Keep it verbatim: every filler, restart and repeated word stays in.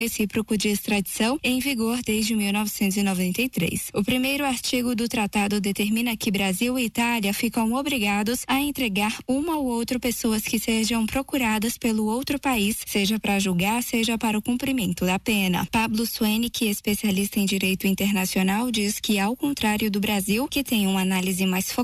recíproco de extradição em vigor desde mil novecentos e noventa e três. O primeiro artigo do tratado determina que Brasil e Itália ficam obrigados a entregar uma ou outra pessoas que sejam procuradas pelo outro país, seja para julgar, seja para o cumprimento da pena. Pablo Suenic, especialista em direito internacional, diz que, ao contrário do Brasil, que tem uma análise mais focada